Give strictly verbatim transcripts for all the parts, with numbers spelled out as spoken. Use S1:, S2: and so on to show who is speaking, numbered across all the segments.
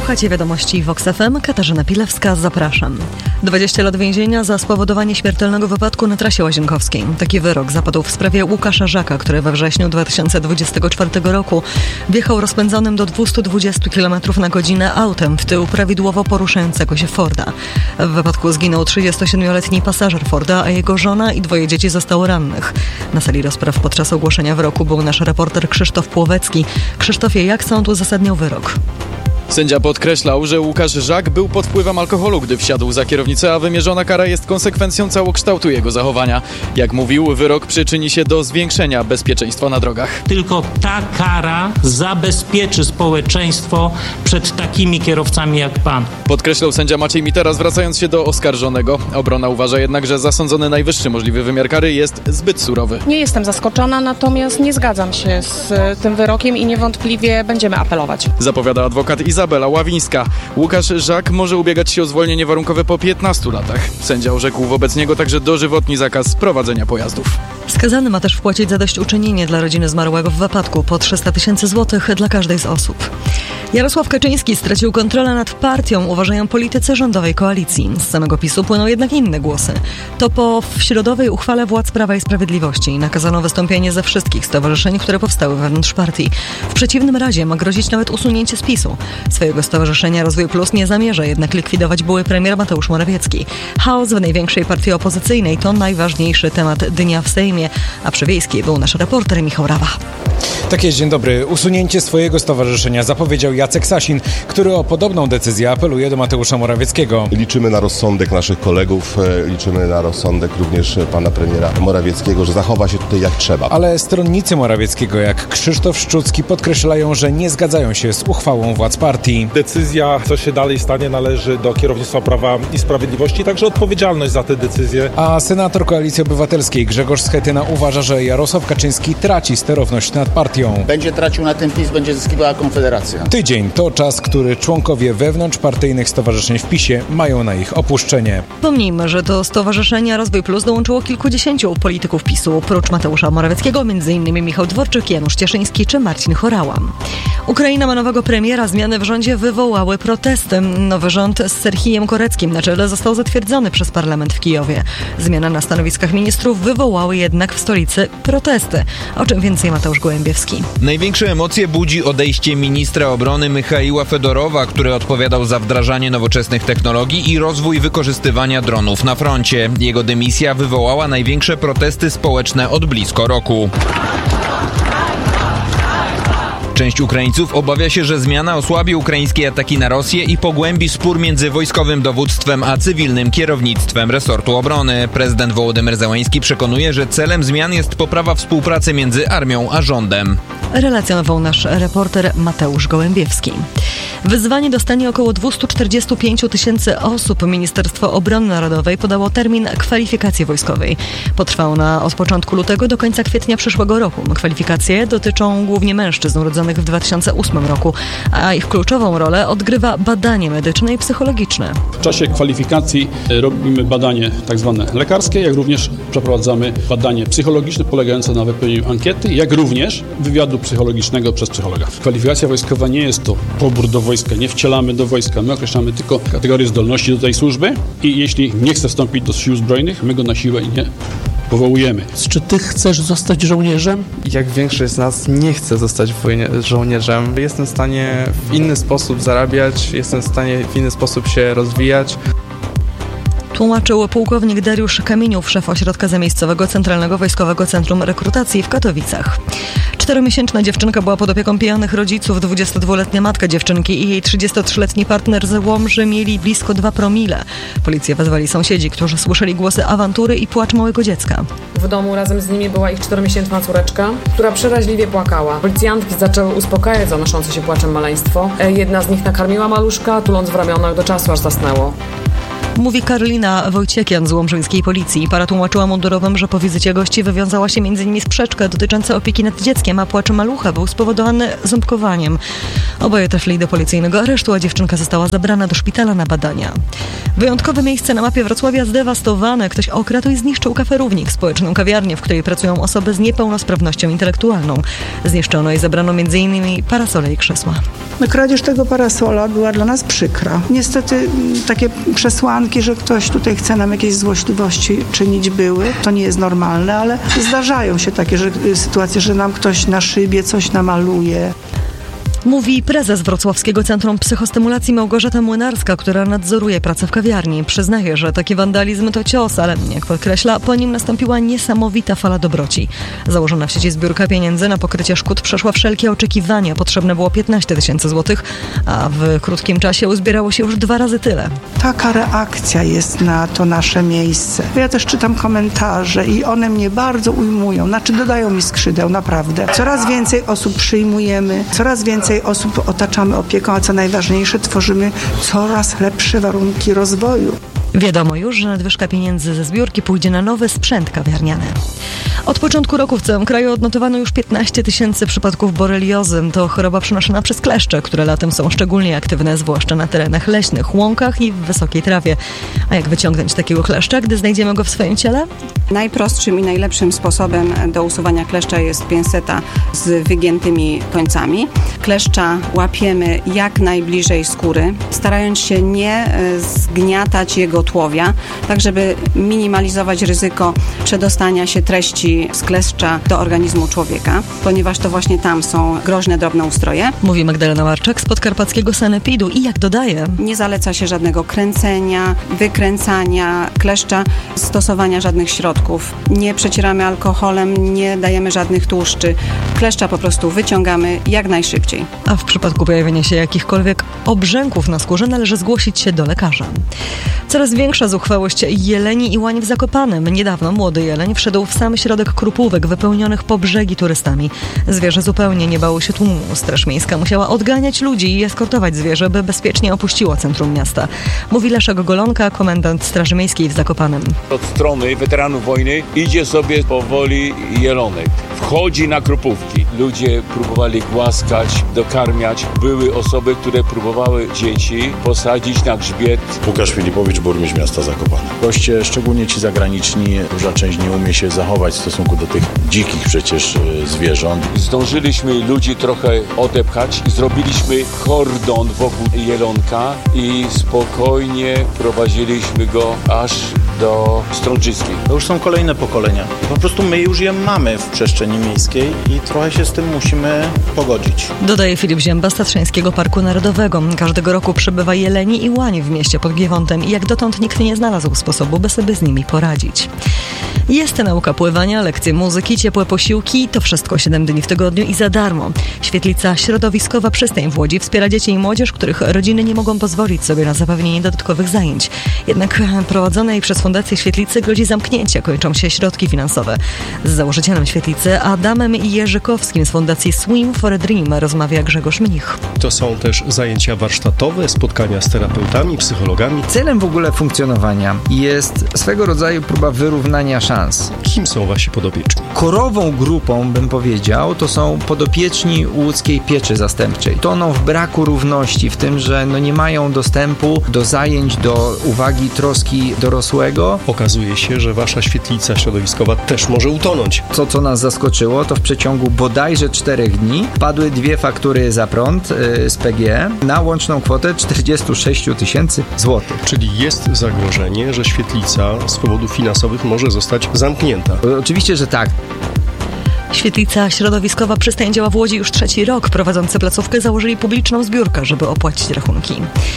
S1: Słuchacie wiadomości Vox F M. Katarzyna Pilewska, zapraszam. dwadzieścia lat więzienia za spowodowanie śmiertelnego wypadku na trasie łazienkowskiej. Taki wyrok zapadł w sprawie Łukasza Żaka, który we wrześniu dwa tysiące dwudziestego czwartego roku wjechał rozpędzonym do dwieście dwadzieścia kilometrów na godzinę autem w tył prawidłowo poruszającego się Forda. W wypadku zginął trzydziestosiedmioletni pasażer Forda, a jego żona i dwoje dzieci zostało rannych. Na sali rozpraw podczas ogłoszenia wyroku był nasz reporter Krzysztof Płowecki. Krzysztofie, jak sąd uzasadniał wyrok?
S2: Sędzia podkreślał, że Łukasz Żak był pod wpływem alkoholu, gdy wsiadł za kierownicę, a wymierzona kara jest konsekwencją całokształtu jego zachowania. Jak mówił, wyrok przyczyni się do zwiększenia bezpieczeństwa na drogach.
S3: Tylko ta kara zabezpieczy społeczeństwo przed takimi kierowcami jak pan.
S2: Podkreślał sędzia Maciej Mitera, zwracając się do oskarżonego. Obrona uważa jednak, że zasądzony najwyższy możliwy wymiar kary jest zbyt surowy.
S4: Nie jestem zaskoczona, natomiast nie zgadzam się z tym wyrokiem i niewątpliwie będziemy apelować.
S2: Zapowiada adwokat Izabela Ławińska. Łukasz Żak może ubiegać się o zwolnienie warunkowe po piętnastu latach. Sędzia orzekł wobec niego także dożywotni zakaz prowadzenia pojazdów.
S1: Skazany ma też wpłacić zadośćuczynienie dla rodziny zmarłego w wypadku po trzysta tysięcy złotych dla każdej z osób. Jarosław Kaczyński stracił kontrolę nad partią, uważają politycy rządowej koalicji. Z samego PiSu płyną jednak inne głosy. To po środowej uchwale władz Prawa i Sprawiedliwości nakazano wystąpienie ze wszystkich stowarzyszeń, które powstały wewnątrz partii. W przeciwnym razie ma grozić nawet usunięcie z PiSu. Swojego stowarzyszenia Rozwój Plus nie zamierza jednak likwidować były premier Mateusz Morawiecki. Chaos w największej partii opozycyjnej to najważniejszy temat dnia w Sejmie, a przy Wiejskiej był nasz reporter Michał Rawa.
S5: Tak jest, dzień dobry. Usunięcie swojego stowarzyszenia zapowiedział Jacek Sasin, który o podobną decyzję apeluje do Mateusza Morawieckiego.
S6: Liczymy na rozsądek naszych kolegów, liczymy na rozsądek również pana premiera Morawieckiego, że zachowa się tutaj jak trzeba.
S5: Ale stronnicy Morawieckiego, jak Krzysztof Szczucki, podkreślają, że nie zgadzają się z uchwałą władz partii.
S7: Decyzja, co się dalej stanie, należy do kierownictwa Prawa i Sprawiedliwości, także odpowiedzialność za tę decyzję.
S5: A senator Koalicji Obywatelskiej Grzegorz Schetyna uważa, że Jarosław Kaczyński traci sterowność nad partią.
S8: Będzie tracił na tym PiS, będzie zyskiwała Konfederacja.
S5: Tydzień to czas, który członkowie wewnątrzpartyjnych stowarzyszeń w PiSie mają na ich opuszczenie.
S1: Pomnijmy, że do Stowarzyszenia Rozwój Plus dołączyło kilkudziesięciu polityków PiSu, oprócz Mateusza Morawieckiego, m.in. Michał Dworczyk, Janusz Cieszyński czy Marcin Horała. Ukraina ma nowego premiera, zmiany w rządzie wywołały protesty. Nowy rząd z Serhijem Koreckim na czele został zatwierdzony przez parlament w Kijowie. Zmiany na stanowiskach ministrów wywołały jednak w stolicy protesty. O czym więcej Mateusz Gołębiewski.
S9: Największe emocje budzi odejście ministra obrony Michaiła Fedorowa, który odpowiadał za wdrażanie nowoczesnych technologii i rozwój wykorzystywania dronów na froncie. Jego dymisja wywołała największe protesty społeczne od blisko roku. Część Ukraińców obawia się, że zmiana osłabi ukraińskie ataki na Rosję i pogłębi spór między wojskowym dowództwem a cywilnym kierownictwem resortu obrony. Prezydent Wołodymyr Zełański przekonuje, że celem zmian jest poprawa współpracy między armią a rządem.
S1: Relacjonował nasz reporter Mateusz Gołębiewski. Wyzwanie dostanie około dwieście czterdzieści pięć tysięcy osób. Ministerstwo Obrony Narodowej podało termin kwalifikacji wojskowej. Potrwa ona od początku lutego do końca kwietnia przyszłego roku. Kwalifikacje dotyczą głównie mężczyzn urodzonych w dwa tysiące ósmym roku, a ich kluczową rolę odgrywa badanie medyczne i psychologiczne.
S10: W czasie kwalifikacji robimy badanie tak zwane lekarskie, jak również przeprowadzamy badanie psychologiczne polegające na wypełnieniu ankiety, jak również wywiadu psychologicznego przez psychologa. Kwalifikacja wojskowa nie jest to pobór do wojska, nie wcielamy do wojska, my określamy tylko kategorię zdolności do tej służby i jeśli nie chce wstąpić do sił zbrojnych, my go na siłę nie powołujemy.
S11: Czy ty chcesz zostać żołnierzem?
S12: Jak większość z nas nie chce zostać żołnierzem, jestem w stanie w inny sposób zarabiać, jestem w stanie w inny sposób się rozwijać.
S1: Tłumaczył pułkownik Dariusz Kamieniów, szef ośrodka zamiejscowego Centralnego Wojskowego Centrum Rekrutacji w Katowicach. Czteromiesięczna dziewczynka była pod opieką pijanych rodziców. dwudziestodwuletnia matka dziewczynki i jej trzydziestotrzyletni partner z Łomży mieli blisko dwa promile. Policję wezwali sąsiedzi, którzy słyszeli głosy awantury i płacz małego dziecka.
S13: W domu razem z nimi była ich czteromiesięczna córeczka, która przeraźliwie płakała. Policjantki zaczęły uspokajać zanoszące się płaczem maleństwo. Jedna z nich nakarmiła maluszka, tuląc w ramionach do czasu, aż zasnęło.
S1: Mówi Karolina Wojciekian z łomżyńskiej policji. Para tłumaczyła mundurowym, że po wizycie gości wywiązała się między nimi sprzeczka dotycząca opieki nad dzieckiem, a płacz malucha był spowodowany ząbkowaniem. Oboje trafili do policyjnego aresztu, a dziewczynka została zabrana do szpitala na badania. Wyjątkowe miejsce na mapie Wrocławia zdewastowane. Ktoś okradł i zniszczył Kafe Równik, społeczną kawiarnię, w której pracują osoby z niepełnosprawnością intelektualną. Zniszczono i zabrano między innymi parasole i krzesła.
S14: No, kradzież tego parasola była dla nas przykra. Niestety takie przesłanki, że ktoś tutaj chce nam jakieś złośliwości czynić, były. To nie jest normalne, ale zdarzają się takie że, sytuacje, że nam ktoś na szybie coś namaluje.
S1: Mówi prezes Wrocławskiego Centrum Psychostymulacji Małgorzata Młynarska, która nadzoruje pracę w kawiarni. Przyznaje, że taki wandalizm to cios, ale jak podkreśla, po nim nastąpiła niesamowita fala dobroci. Założona w sieci zbiórka pieniędzy na pokrycie szkód przeszła wszelkie oczekiwania. Potrzebne było piętnaście tysięcy złotych, a w krótkim czasie uzbierało się już dwa razy tyle.
S14: Taka reakcja jest na to nasze miejsce. Ja też czytam komentarze i one mnie bardzo ujmują, znaczy dodają mi skrzydeł, naprawdę. Coraz więcej osób przyjmujemy, coraz więcej osób otaczamy opieką, a co najważniejsze, tworzymy coraz lepsze warunki rozwoju.
S1: Wiadomo już, że nadwyżka pieniędzy ze zbiórki pójdzie na nowy sprzęt kawiarniany. Od początku roku w całym kraju odnotowano już piętnaście tysięcy przypadków boreliozy. To choroba przenoszona przez kleszcze, które latem są szczególnie aktywne, zwłaszcza na terenach leśnych, łąkach i w wysokiej trawie. A jak wyciągnąć takiego kleszcza, gdy znajdziemy go w swoim ciele?
S15: Najprostszym i najlepszym sposobem do usuwania kleszcza jest pinseta z wygiętymi końcami. Kleszcza łapiemy jak najbliżej skóry, starając się nie zgniatać jego tłowia, tak żeby minimalizować ryzyko przedostania się treści z kleszcza do organizmu człowieka, ponieważ to właśnie tam są groźne drobnoustroje.
S1: Mówi Magdalena Marczak z podkarpackiego Sanepidu i jak dodaje,
S15: nie zaleca się żadnego kręcenia, wykręcania kleszcza, stosowania żadnych środków. Nie przecieramy alkoholem, nie dajemy żadnych tłuszczy. Kleszcza po prostu wyciągamy jak najszybciej.
S1: A w przypadku pojawienia się jakichkolwiek obrzęków na skórze należy zgłosić się do lekarza. Coraz większa zuchwałość jeleni i łań w Zakopanem. Niedawno młody jeleń wszedł w sam środek krupówek wypełnionych po brzegi turystami. Zwierzę zupełnie nie bało się tłumu. Straż Miejska musiała odganiać ludzi i eskortować zwierzę, by bezpiecznie opuściło centrum miasta. Mówi Leszek Golonka, komendant Straży Miejskiej w Zakopanem.
S16: Od strony weteranów wojny idzie sobie powoli jelonek. Wchodzi na krupówki. Ludzie próbowali głaskać, dokarmiać. Były osoby, które próbowały dzieci posadzić na grzbiet.
S17: Łukasz Filipowicz, burmistrz miasta Zakopane. Goście, szczególnie ci zagraniczni, duża część nie umie się zachować w stosunku do tych dzikich przecież zwierząt.
S16: Zdążyliśmy ludzi trochę odepchać i zrobiliśmy kordon wokół jelonka i spokojnie prowadziliśmy go aż do Strączyckiej.
S18: To już są kolejne pokolenia. Po prostu my już je mamy w przestrzeni miejskiej i trochę się z tym musimy pogodzić.
S1: Dodaje Filip Zięba z Tatrzańskiego Parku Narodowego. Każdego roku przybywa jeleni i łani w mieście pod Giewątem i jak dotąd nikt nie znalazł sposobu, by sobie z nimi poradzić. Jest nauka pływania, lekcje muzyki, ciepłe posiłki, to wszystko siedem dni w tygodniu i za darmo. Świetlica Środowiskowa Przystań w Łodzi wspiera dzieci i młodzież, których rodziny nie mogą pozwolić sobie na zapewnienie dodatkowych zajęć. Jednak prowadzonej przez Fundację Świetlicy grozi zamknięcie, kończą się środki finansowe. Z założycielem Świetlicy Adamem Jerzykowskim z Fundacji Swim for a Dream rozmawia Grzegorz Mnich.
S19: To są też zajęcia warsztatowe, spotkania z terapeutami, psychologami.
S20: Celem w ogóle funkcjonowania jest swego rodzaju próba wyrównania szans.
S19: Kim są wasi podopieczni?
S20: Korową grupą, bym powiedział, to są podopieczni łódzkiej pieczy zastępczej. Toną w braku równości, w tym, że no nie mają dostępu do zajęć, do uwagi, troski dorosłego.
S19: Okazuje się, że wasza świetlica środowiskowa też może utonąć.
S20: To, co nas zaskoczyło, to w przeciągu bodajże czterech dni padły dwie faktury za prąd yy, z P G E na łączną kwotę czterdzieści sześć tysięcy złotych.
S19: Czyli jest zagrożenie, że świetlica z powodów finansowych może zostać zamknięta.
S20: Oczywiście, że tak.
S1: Świetlica Środowiskowa Przystań działa w Łodzi już trzeci rok. Prowadzący placówkę założyli publiczną zbiórkę, żeby opłacić rachunki.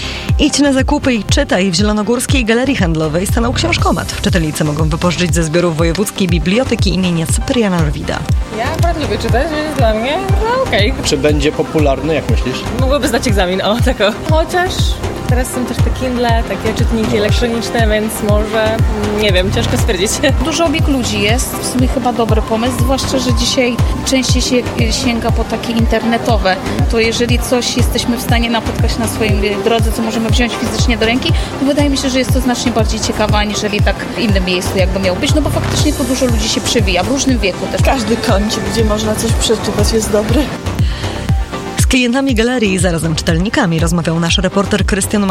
S1: Idź na zakupy i czytaj. W Zielonogórskiej Galerii Handlowej stanął książkomat. Czytelnicy mogą wypożyczyć ze zbiorów Wojewódzkiej Biblioteki imienia Cypriana Norwida.
S21: Ja akurat lubię czytać, więc dla mnie no okej. Okay.
S18: Czy będzie popularny, jak myślisz?
S21: Mogłoby zdać egzamin, o tak o. Chociaż teraz są też te Kindle, takie czytniki elektroniczne, więc może, nie wiem, ciężko stwierdzić.
S22: Dużo obieg ludzi jest, w sumie chyba dobry pomysł, zwłaszcza, że dzisiaj częściej się sięga po takie internetowe. To jeżeli coś jesteśmy w stanie napotkać na swojej drodze, co możemy wziąć fizycznie do ręki, to wydaje mi się, że jest to znacznie bardziej ciekawe, aniżeli tak w innym miejscu jakby miał być, no bo faktycznie to dużo ludzi się przewija, w różnym wieku też.
S23: Każdy kącik, gdzie można coś przeczytać, jest dobry.
S1: klientami galerii i zarazem czytelnikami rozmawiał nasz reporter Krystian